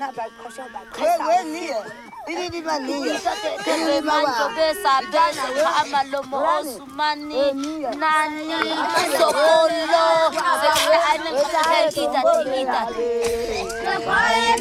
Ini mani. Tebe manto besa besa kama lomo osumani nani sokolo sekwe ane kita.